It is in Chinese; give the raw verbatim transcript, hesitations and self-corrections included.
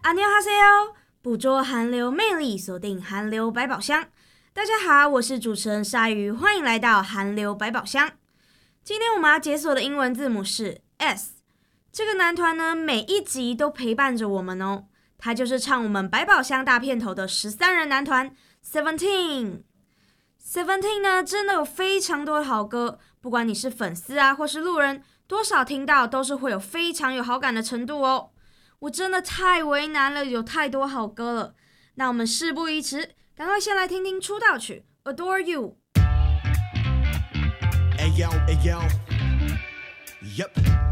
안녕하세요，捕捉韩流魅力，锁定韩流百宝箱。大家好，我是主持人鲨鱼，欢迎来到韩流百宝箱。今天我们要解锁的英文字母是 S。这个男团呢，每一集都陪伴着我们哦。他就是唱我们百宝箱大片头的十三人男团 Seventeen。Seventeen 呢，真的有非常多的好歌，不管你是粉丝啊，或是路人，多少听到都是会有非常有好感的程度哦。我真的太为难了，有太多好歌了。那我们事不宜迟，赶快先来听听出道曲 Adore You。 Ayo, ayo. Yup.